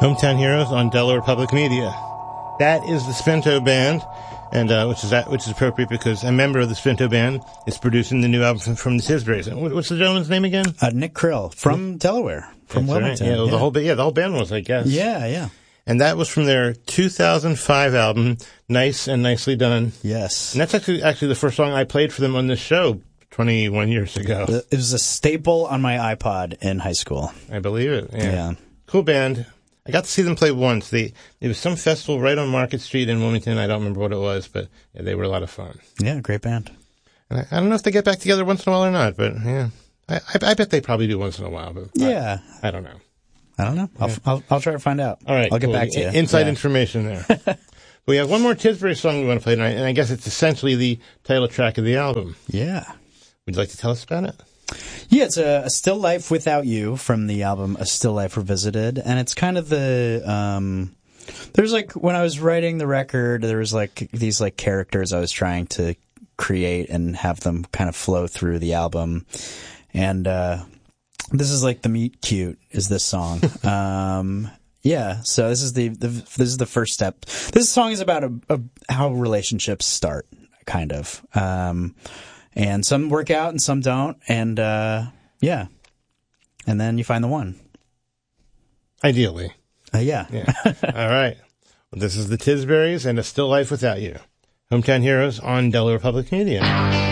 Hometown Heroes on Delaware Public Media. That is the Spinto Band, and which is appropriate because a member of the Spinto Band is producing the new album from the Tisburys. What's the gentleman's name again? Nick Krill from Delaware, from Wilmington. Right. Yeah, the whole band was, I guess. Yeah. And that was from their 2005 album, Nice and Nicely Done. Yes. And that's actually the first song I played for them on this show 21 years ago. It was a staple on my iPod in high school. I believe it. Yeah. Cool band. I got to see them play once. It was some festival right on Market Street in Wilmington. I don't remember what it was, but yeah, they were a lot of fun. Yeah, great band. And I don't know if they get back together once in a while or not, but yeah. I bet they probly do once in a while, but yeah. I don't know. I'll try to find out. All right. I'll get back to you. Inside information there. We have one more Tisbury song we want to play tonight, and I guess it's essentially the title track of the album. Yeah. Would you like to tell us about it? Yeah, it's a Still Life Without You from the album A Still Life Revisited, and it's kind of the there's like when I was writing the record, there was like these like characters I was trying to create and have them kind of flow through the album, and this is like the meet cute is this song. Yeah, so this is the first step. This song is about how relationships start, kind of. And some work out and some don't. And, yeah. And then you find the one. Ideally. Yeah. All right. Well, this is the Tisburys and A Still Life Without You. Hometown Heroes on Delaware Public Media.